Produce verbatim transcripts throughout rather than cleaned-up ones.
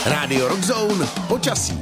Rádio Rockzone počasí.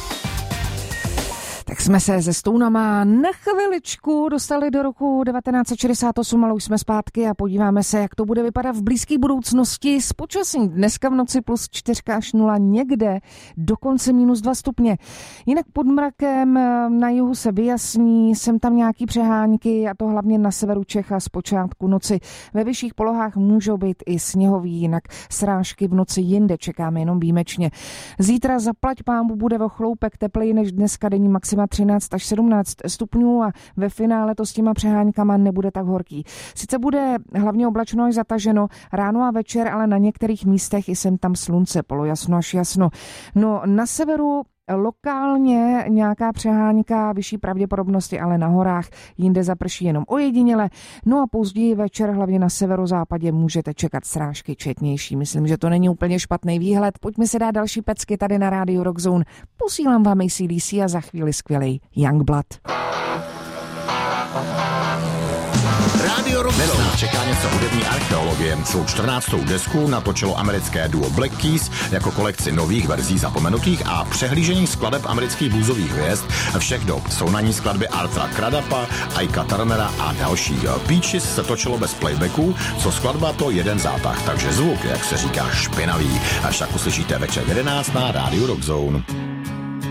Tak jsme se se Stounama na chviličku dostali do roku devatenáct set šedesát osm, ale už jsme zpátky a podíváme se, jak to bude vypadat v blízké budoucnosti s počasím. Dneska v noci plus čtyři až nula, někde dokonce minus dva stupně. Jinak pod mrakem na jihu se vyjasní, sem tam nějaký přehánky a to hlavně na severu Čech a z počátku noci. Ve vyšších polohách můžou být i sněhový, jinak srážky v noci jinde čekáme jenom výjimečně. Zítra zaplať pánbu bude o chloupek tepleji než dneska, denní maxima třináct až sedmnáct stupňů a ve finále to s těma přeháňkama nebude tak horký. Sice bude hlavně oblačno až zataženo, ráno a večer, ale na některých místech i sem tam slunce, polojasno až jasno. No na severu lokálně nějaká přehánka, vyšší pravděpodobnosti, ale na horách jinde zaprší jenom ojediněle. No a později večer hlavně na severozápadě můžete čekat srážky četnější. Myslím, že to není úplně špatný výhled. Pojďme si dát další pecky tady na rádiu Rockzone. Posílám vám A C D C a za chvíli skvělej Youngblood. Rádio Rockzone. Melon čeká něco hudební archeologie. Svou čtrnáctou desku natočilo americké duo Black Keys jako kolekci nových verzí zapomenutých a přehlížených skladeb amerických bluesových hvězd všech dob. Jsou na ní skladby Artura Cradapa, Ika Turnera a další. Peaches se točilo bez playbacku, co skladba to jeden zátah, takže zvuk, jak se říká, špinavý. Až tak uslyšíte večer v jedenáct na rádiu Rockzone.